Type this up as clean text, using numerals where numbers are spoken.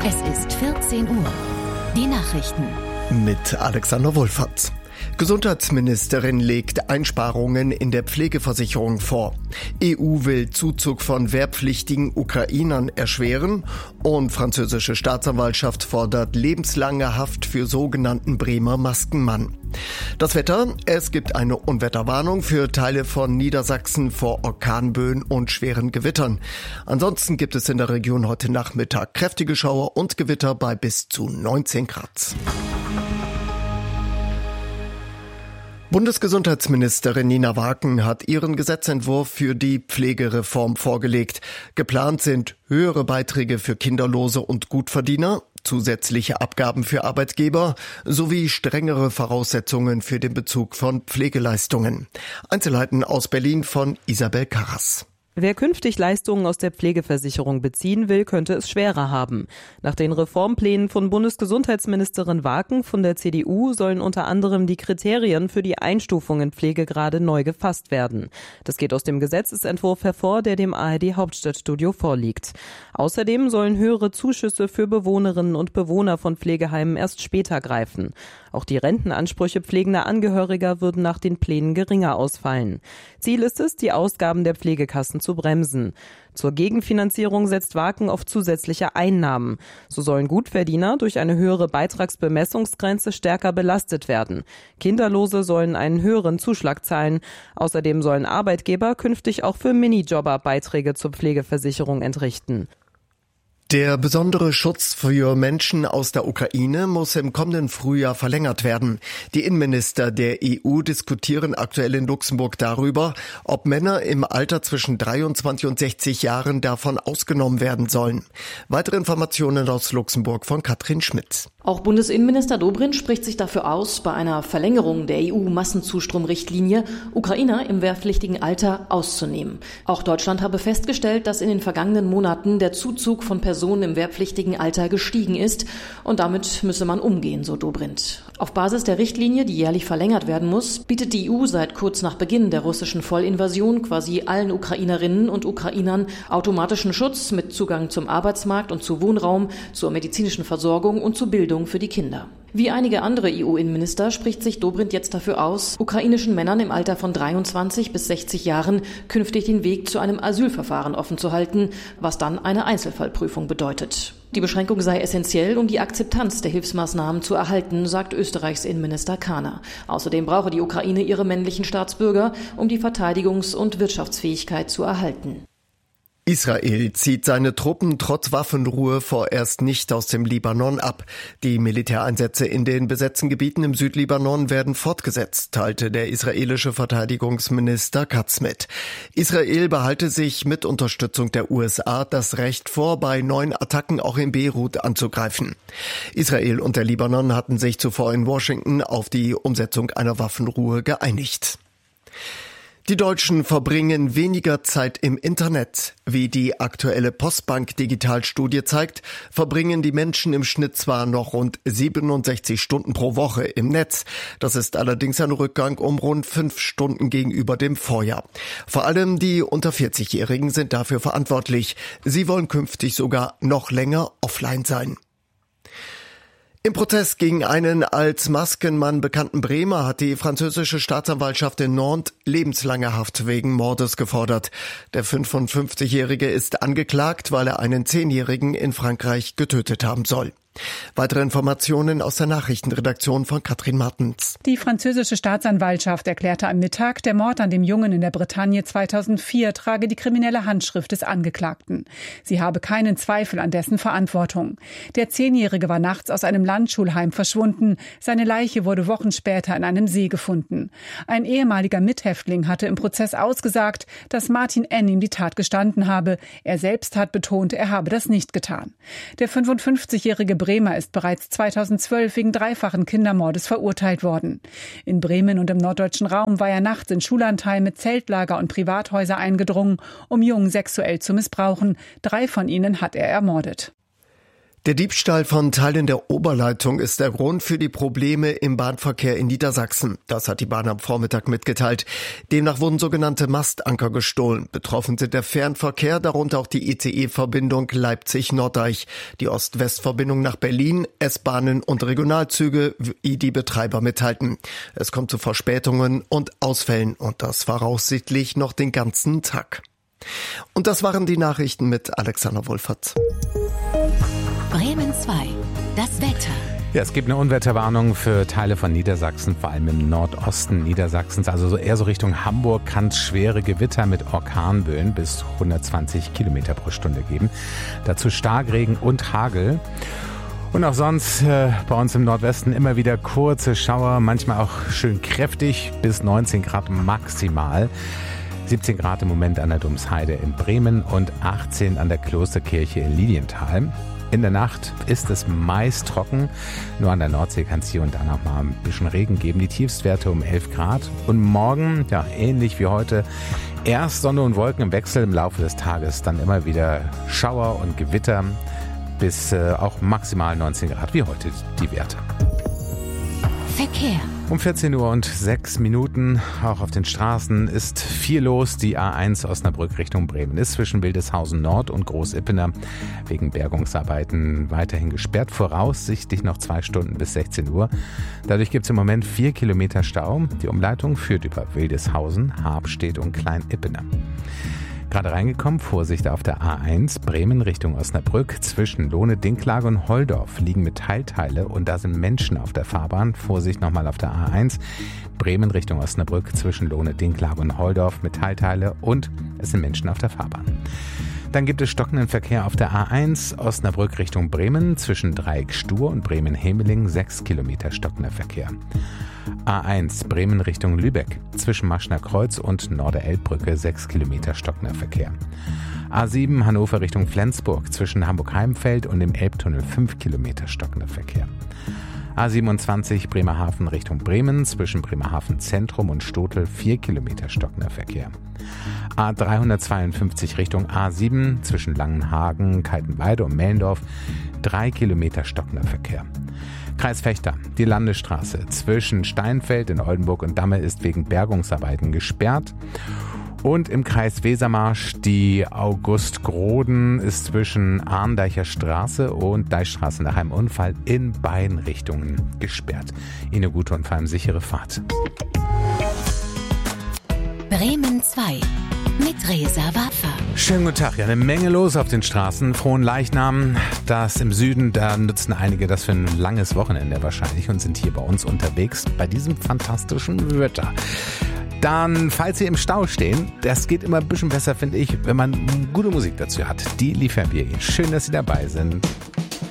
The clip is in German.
Es ist 14 Uhr. Die Nachrichten. Mit Alexander Wohlfahrt. Gesundheitsministerin legt Einsparungen in der Pflegeversicherung vor. EU will Zuzug von wehrpflichtigen Ukrainern erschweren und französische Staatsanwaltschaft fordert lebenslange Haft für sogenannten Bremer Maskenmann. Das Wetter: Es gibt eine Unwetterwarnung für Teile von Niedersachsen vor Orkanböen und schweren Gewittern. Ansonsten gibt es in der Region heute Nachmittag kräftige Schauer und Gewitter bei bis zu 19 Grad. Bundesgesundheitsministerin Nina Waken hat ihren Gesetzentwurf für die Pflegereform vorgelegt. Geplant sind höhere Beiträge für Kinderlose und Gutverdiener, zusätzliche Abgaben für Arbeitgeber sowie strengere Voraussetzungen für den Bezug von Pflegeleistungen. Einzelheiten aus Berlin von Isabel Karras. Wer künftig Leistungen aus der Pflegeversicherung beziehen will, könnte es schwerer haben. Nach den Reformplänen von Bundesgesundheitsministerin Waken von der CDU sollen unter anderem die Kriterien für die Einstufung in Pflegegrade neu gefasst werden. Das geht aus dem Gesetzesentwurf hervor, der dem ARD-Hauptstadtstudio vorliegt. Außerdem sollen höhere Zuschüsse für Bewohnerinnen und Bewohner von Pflegeheimen erst später greifen. Auch die Rentenansprüche pflegender Angehöriger würden nach den Plänen geringer ausfallen. Ziel ist es, die Ausgaben der Pflegekassen zu bremsen. Zur Gegenfinanzierung setzt Waken auf zusätzliche Einnahmen. So sollen Gutverdiener durch eine höhere Beitragsbemessungsgrenze stärker belastet werden. Kinderlose sollen einen höheren Zuschlag zahlen. Außerdem sollen Arbeitgeber künftig auch für Minijobber Beiträge zur Pflegeversicherung entrichten. Der besondere Schutz für Menschen aus der Ukraine muss im kommenden Frühjahr verlängert werden. Die Innenminister der EU diskutieren aktuell in Luxemburg darüber, ob Männer im Alter zwischen 23 und 60 Jahren davon ausgenommen werden sollen. Weitere Informationen aus Luxemburg von Katrin Schmidt. Auch Bundesinnenminister Dobrindt spricht sich dafür aus, bei einer Verlängerung der EU-Massenzustromrichtlinie Ukrainer im wehrpflichtigen Alter auszunehmen. Auch Deutschland habe festgestellt, dass in den vergangenen Monaten der Zuzug von Personen im wehrpflichtigen Alter gestiegen ist und damit müsse man umgehen, so Dobrindt. Auf Basis der Richtlinie, die jährlich verlängert werden muss, bietet die EU seit kurz nach Beginn der russischen Vollinvasion quasi allen Ukrainerinnen und Ukrainern automatischen Schutz mit Zugang zum Arbeitsmarkt und zu Wohnraum, zur medizinischen Versorgung und zur Bildung für die Kinder. Wie einige andere EU-Innenminister spricht sich Dobrindt jetzt dafür aus, ukrainischen Männern im Alter von 23 bis 60 Jahren künftig den Weg zu einem Asylverfahren offen zu halten, was dann eine Einzelfallprüfung bedeutet. Die Beschränkung sei essentiell, um die Akzeptanz der Hilfsmaßnahmen zu erhalten, sagt Österreichs Innenminister Kahner. Außerdem brauche die Ukraine ihre männlichen Staatsbürger, um die Verteidigungs- und Wirtschaftsfähigkeit zu erhalten. Israel zieht seine Truppen trotz Waffenruhe vorerst nicht aus dem Libanon ab. Die Militäreinsätze in den besetzten Gebieten im Südlibanon werden fortgesetzt, teilte der israelische Verteidigungsminister Katz mit. Israel behalte sich mit Unterstützung der USA das Recht vor, bei neuen Attacken auch in Beirut anzugreifen. Israel und der Libanon hatten sich zuvor in Washington auf die Umsetzung einer Waffenruhe geeinigt. Die Deutschen verbringen weniger Zeit im Internet. Wie die aktuelle Postbank-Digitalstudie zeigt, verbringen die Menschen im Schnitt zwar noch rund 67 Stunden pro Woche im Netz. Das ist allerdings ein Rückgang um rund 5 Stunden gegenüber dem Vorjahr. Vor allem die unter 40-Jährigen sind dafür verantwortlich. Sie wollen künftig sogar noch länger offline sein. Im Prozess gegen einen als Maskenmann bekannten Bremer hat die französische Staatsanwaltschaft in Nantes lebenslange Haft wegen Mordes gefordert. Der 55-Jährige ist angeklagt, weil er einen 10-Jährigen in Frankreich getötet haben soll. Weitere Informationen aus der Nachrichtenredaktion von Katrin Martens. Die französische Staatsanwaltschaft erklärte am Mittag, der Mord an dem Jungen in der Bretagne 2004 trage die kriminelle Handschrift des Angeklagten. Sie habe keinen Zweifel an dessen Verantwortung. Der 10-Jährige war nachts aus einem Landschulheim verschwunden. Seine Leiche wurde Wochen später in einem See gefunden. Ein ehemaliger Mithäftling hatte im Prozess ausgesagt, dass Martin N. ihm die Tat gestanden habe. Er selbst hat betont, er habe das nicht getan. Der 55-jährige Bremer ist bereits 2012 wegen dreifachen Kindermordes verurteilt worden. In Bremen und im norddeutschen Raum war er nachts in Schullandheime, Zeltlager und Privathäuser eingedrungen, um Jungen sexuell zu missbrauchen. 3 von ihnen hat er ermordet. Der Diebstahl von Teilen der Oberleitung ist der Grund für die Probleme im Bahnverkehr in Niedersachsen. Das hat die Bahn am Vormittag mitgeteilt. Demnach wurden sogenannte Mastanker gestohlen. Betroffen sind der Fernverkehr, darunter auch die ICE-Verbindung Leipzig-Norddeich, die Ost-West-Verbindung nach Berlin, S-Bahnen und Regionalzüge, wie die Betreiber mitteilten. Es kommt zu Verspätungen und Ausfällen und das voraussichtlich noch den ganzen Tag. Und das waren die Nachrichten mit Alexander Wohlfahrt. Bremen 2, das Wetter. Ja, es gibt eine Unwetterwarnung für Teile von Niedersachsen, vor allem im Nordosten Niedersachsens, also eher so Richtung Hamburg, kann es schwere Gewitter mit Orkanböen bis 120 Kilometer pro Stunde geben. Dazu Starkregen und Hagel. Und auch sonst bei uns im Nordwesten immer wieder kurze Schauer, manchmal auch schön kräftig, bis 19 Grad maximal. 17 Grad im Moment an der Domsheide in Bremen und 18 an der Klosterkirche in Lilienthal. In der Nacht ist es meist trocken. Nur an der Nordsee kann es hier und da noch mal ein bisschen Regen geben. Die Tiefstwerte um 11 Grad. Und morgen, ja, ähnlich wie heute, erst Sonne und Wolken im Wechsel im Laufe des Tages. Dann immer wieder Schauer und Gewitter bis auch maximal 19 Grad wie heute die Werte. Verkehr. Um 14:06 Uhr, auch auf den Straßen, ist viel los. Die A1 Osnabrück Richtung Bremen ist zwischen Wildeshausen Nord und Großippener wegen Bergungsarbeiten weiterhin gesperrt. Voraussichtlich noch 2 Stunden bis 16 Uhr. Dadurch gibt es im Moment 4 Kilometer Stau. Die Umleitung führt über Wildeshausen, Habstedt und Kleinippener. Gerade reingekommen, Vorsicht auf der A1 Bremen Richtung Osnabrück. Zwischen Lohne, Dinklage und Holdorf liegen Metallteile und da sind Menschen auf der Fahrbahn. Vorsicht nochmal auf der A1 Bremen Richtung Osnabrück. Zwischen Lohne, Dinklage und Holdorf Metallteile und es sind Menschen auf der Fahrbahn. Dann gibt es stockenden Verkehr auf der A1 Osnabrück Richtung Bremen. Zwischen Dreieck Stur und Bremen-Hemeling 6 Kilometer stockender Verkehr. A1 Bremen Richtung Lübeck. Zwischen Maschner Kreuz und Norderelbbrücke 6 Kilometer stockender Verkehr. A7 Hannover Richtung Flensburg. Zwischen Hamburg-Heimfeld und dem Elbtunnel 5 Kilometer stockender Verkehr. A27 Bremerhaven Richtung Bremen. Zwischen Bremerhaven Zentrum und Stotel 4 Kilometer stockender Verkehr. A352 Richtung A7 zwischen Langenhagen, Kaltenweide und Mellendorf 3 Kilometer stockender Verkehr. Kreis Vechta, die Landesstraße zwischen Steinfeld in Oldenburg und Damme ist wegen Bergungsarbeiten gesperrt. Und im Kreis Wesermarsch die August-Groden ist zwischen Arndeicher Straße und Deichstraße nach einem Unfall in beiden Richtungen gesperrt. Ihnen eine gute und vor allem sichere Fahrt. Bremen 2 mit Reza Waffa. Schönen guten Tag. Ja, eine Menge los auf den Straßen. Frohen Leichnam. Das im Süden, da nutzen einige das für ein langes Wochenende wahrscheinlich und sind hier bei uns unterwegs bei diesem fantastischen Wetter. Dann, falls Sie im Stau stehen, das geht immer ein bisschen besser, finde ich, wenn man gute Musik dazu hat. Die liefern wir Ihnen. Schön, dass Sie dabei sind.